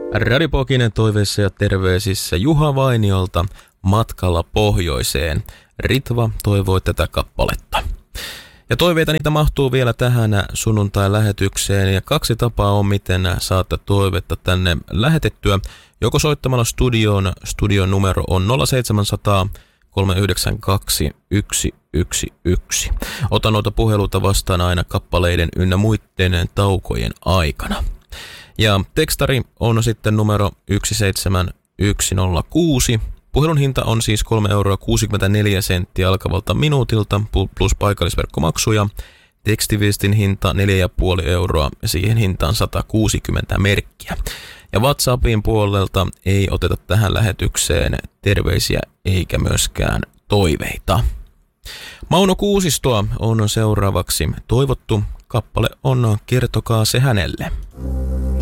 Radio Pokinen toiveissa ja terveisissä Juha Vainiolta Matkalla pohjoiseen. Ritva toivoi tätä kappaletta. Ja toiveita niitä mahtuu vielä tähän sunnuntai-lähetykseen. Ja 2 tapaa on, miten saatte toivetta tänne lähetettyä. Joko soittamalla studioon. Studion numero on 0700 392 111. Otan noita puheluita vastaan aina kappaleiden ynnä muiden taukojen aikana. Ja tekstari on sitten numero 17106. Puhelun hinta on siis 3,64 € alkavalta minuutilta plus paikallisverkkomaksuja. Tekstiviestin hinta 4,5 € ja siihen hintaan 160 merkkiä. Ja WhatsAppin puolelta ei oteta tähän lähetykseen terveisiä eikä myöskään toiveita. Mauno Kuusistoa on seuraavaksi toivottu. Kappale on Kertokaa se hänelle.